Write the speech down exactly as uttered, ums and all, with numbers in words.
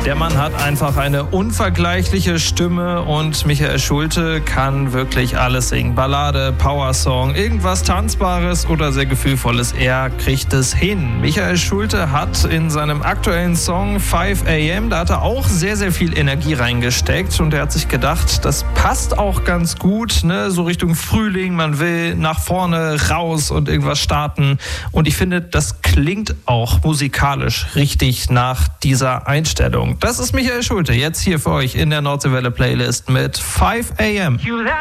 Der Mann hat einfach eine unvergleichliche Stimme und Michael Schulte kann wirklich alles singen. Ballade, Powersong, irgendwas Tanzbares oder sehr Gefühlvolles. Er kriegt es hin. Michael Schulte hat in seinem aktuellen Song five a m, da hat er auch sehr, sehr viel Energie reingesteckt und er hat sich gedacht, das passt auch ganz gut, ne? So Richtung Frühling, man will nach vorne raus und irgendwas starten. Und ich finde, das klingt auch musikalisch richtig nach dieser Einstellung. Das ist Michael Schulte, jetzt hier für euch in der Nordseewelle Playlist mit five a m.